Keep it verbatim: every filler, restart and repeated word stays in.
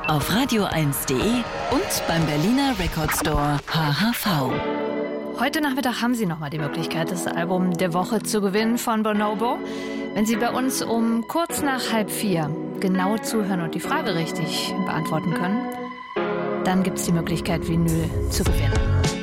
auf radio eins punkt de und beim Berliner Record Store H H V. Heute Nachmittag haben Sie nochmal die Möglichkeit, das Album der Woche zu gewinnen von Bonobo. Wenn Sie bei uns um kurz nach halb vier genau zuhören und die Frage richtig beantworten können, dann gibt es die Möglichkeit, Vinyl zu gewinnen.